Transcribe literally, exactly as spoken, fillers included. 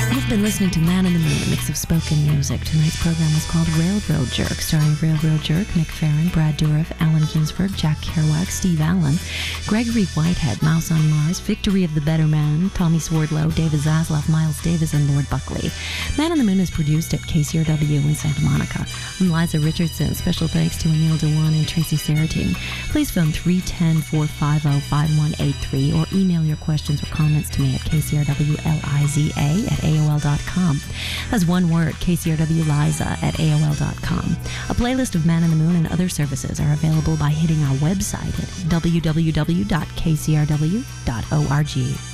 You've been listening to Man in the Moon, a mix of spoken music. Tonight's program was called Railroad Jerk, starring Railroad Jerk, Mick Farron, Brad Dourif, Alan Ginsberg, Jack Kerouac, Steve Allen, Gregory Whitehead, Mouse on Mars, Victory of the Better Man, Tommy Swordlow, David Zaslav, Miles Davis, and Lord Buckley. Man in the Moon is produced at K C R W in Santa Monica. I'm Liza Richardson. Special thanks to Anil Dewan and Tracy Saratine. Please phone three one zero, four five zero, five one eight three or email your questions or comments to me at k c r w liza at a o l dot com. That's one word, k c r w liza at a o l dot com. A playlist of Man in the Moon and other services are available by hitting our website at w w w dot k c r w dot org.